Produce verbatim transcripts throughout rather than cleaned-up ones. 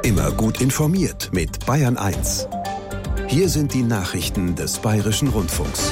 Immer gut informiert mit Bayern eins. Hier sind die Nachrichten des Bayerischen Rundfunks.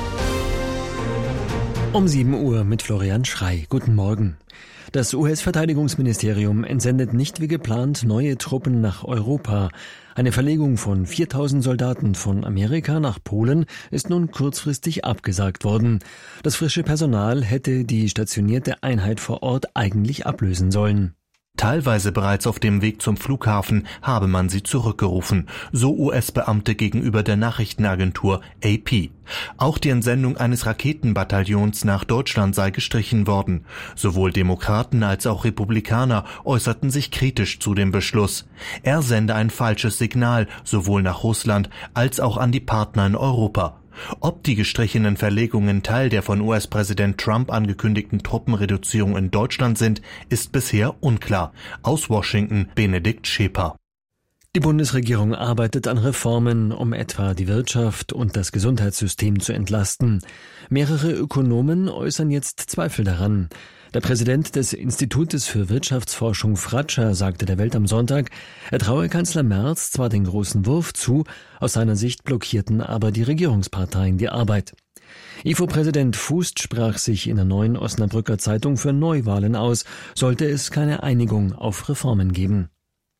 Um sieben Uhr mit Florian Schrey. Guten Morgen. Das U S-Verteidigungsministerium entsendet nicht wie geplant neue Truppen nach Europa. Eine Verlegung von viertausend Soldaten von Amerika nach Polen ist nun kurzfristig abgesagt worden. Das frische Personal hätte die stationierte Einheit vor Ort eigentlich ablösen sollen. Teilweise bereits auf dem Weg zum Flughafen habe man sie zurückgerufen, so U S-Beamte gegenüber der Nachrichtenagentur A P. Auch die Entsendung eines Raketenbataillons nach Deutschland sei gestrichen worden. Sowohl Demokraten als auch Republikaner äußerten sich kritisch zu dem Beschluss. Er sende ein falsches Signal, sowohl nach Russland als auch an die Partner in Europa. Ob die gestrichenen Verlegungen Teil der von U S-Präsident Trump angekündigten Truppenreduzierung in Deutschland sind, ist bisher unklar. Aus Washington Benedikt Scheper. Die Bundesregierung arbeitet an Reformen, um etwa die Wirtschaft und das Gesundheitssystem zu entlasten. Mehrere Ökonomen äußern jetzt Zweifel daran. Der Präsident des Institutes für Wirtschaftsforschung Fratscher sagte der Welt am Sonntag, er traue Kanzler Merz zwar den großen Wurf zu, aus seiner Sicht blockierten aber die Regierungsparteien die Arbeit. I F O-Präsident Fußt sprach sich in der Neuen Osnabrücker Zeitung für Neuwahlen aus, sollte es keine Einigung auf Reformen geben.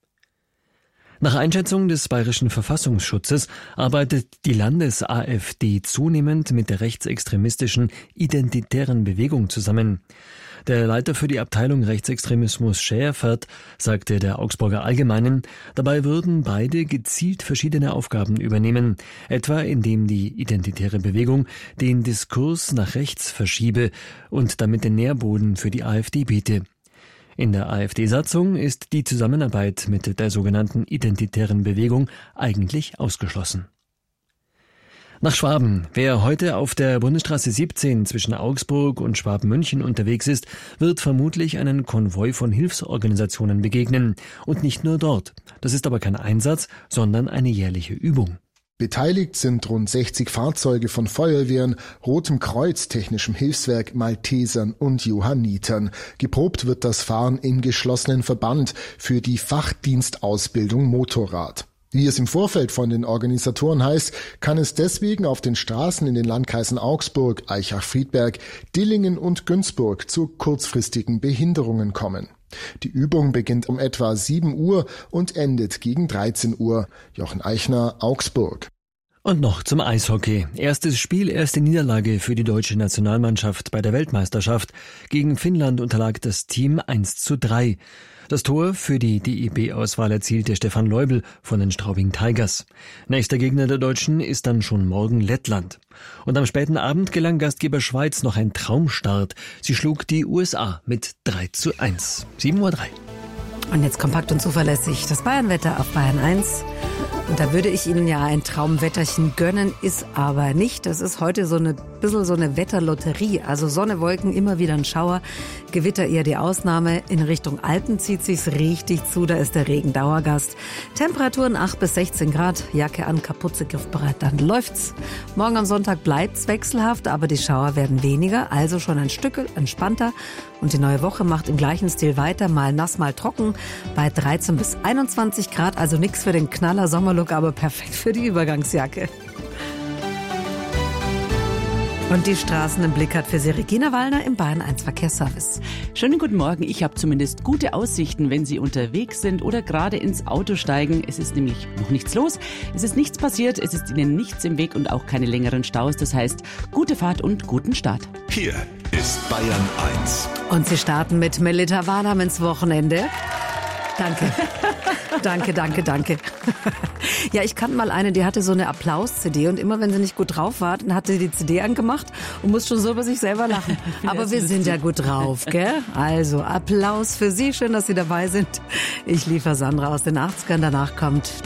Nach Einschätzung des Bayerischen Verfassungsschutzes arbeitet die Landes-A f D zunehmend mit der rechtsextremistischen Identitären Bewegung zusammen. Der Leiter für die Abteilung Rechtsextremismus Schäferth sagte der Augsburger Allgemeinen, dabei würden beide gezielt verschiedene Aufgaben übernehmen, etwa indem die identitäre Bewegung den Diskurs nach rechts verschiebe und damit den Nährboden für die AfD biete. In der AfD-Satzung ist die Zusammenarbeit mit der sogenannten identitären Bewegung eigentlich ausgeschlossen. Nach Schwaben. Wer heute auf der Bundesstraße siebzehn zwischen Augsburg und Schwabmünchen unterwegs ist, wird vermutlich einen Konvoi von Hilfsorganisationen begegnen. Und nicht nur dort. Das ist aber kein Einsatz, sondern eine jährliche Übung. Beteiligt sind rund sechzig Fahrzeuge von Feuerwehren, Rotem Kreuz, Technischem Hilfswerk, Maltesern und Johannitern. Geprobt wird das Fahren im geschlossenen Verband für die Fachdienstausbildung Motorrad. Wie es im Vorfeld von den Organisatoren heißt, kann es deswegen auf den Straßen in den Landkreisen Augsburg, Aichach-Friedberg, Dillingen und Günzburg zu kurzfristigen Behinderungen kommen. Die Übung beginnt um etwa sieben Uhr und endet gegen dreizehn Uhr. Jochen Eichner, Augsburg. Und noch zum Eishockey. Erstes Spiel, erste Niederlage für die deutsche Nationalmannschaft bei der Weltmeisterschaft. Gegen Finnland unterlag das Team eins zu drei. Das Tor für die D E B-Auswahl erzielte Stefan Leubel von den Straubing Tigers. Nächster Gegner der Deutschen ist dann schon morgen Lettland. Und am späten Abend gelang Gastgeber Schweiz noch ein Traumstart. Sie schlug die U S A mit drei zu eins. sieben Uhr drei. Und jetzt kompakt und zuverlässig das Bayernwetter auf Bayern eins. Und da würde ich Ihnen ja ein Traumwetterchen gönnen, ist aber nicht. Das ist heute so eine bisschen so eine Wetterlotterie. Also Sonne, Wolken, immer wieder ein Schauer. Gewitter eher die Ausnahme. In Richtung Alpen zieht sich's richtig zu. Da ist der Regen Dauergast. Temperaturen acht bis sechzehn Grad. Jacke an, Kapuze griffbereit, dann läuft's. Morgen am Sonntag bleibt's wechselhaft, aber die Schauer werden weniger. Also schon ein Stück entspannter. Und die neue Woche macht im gleichen Stil weiter. Mal nass, mal trocken. Bei dreizehn bis einundzwanzig Grad. Also nix für den Knaller Sommerlook, aber perfekt für die Übergangsjacke. Und die Straßen im Blick hat für Sie Regina Wallner im Bayern eins Verkehrsservice. Schönen guten Morgen. Ich habe zumindest gute Aussichten, wenn Sie unterwegs sind oder gerade ins Auto steigen. Es ist nämlich noch nichts los. Es ist nichts passiert. Es ist Ihnen nichts im Weg und auch keine längeren Staus. Das heißt, gute Fahrt und guten Start. Hier ist Bayern eins. Und Sie starten mit Melita Warnam ins Wochenende. Danke. Danke, danke, danke. Ja, ich kannte mal eine, die hatte so eine Applaus-C D und immer wenn sie nicht gut drauf war, dann hat sie die C D angemacht und musste schon so über sich selber lachen. Aber wir sind ja gut drauf, gell? Also Applaus für Sie, schön, dass Sie dabei sind. Ich liefere Sandra aus den achtzigern, danach kommt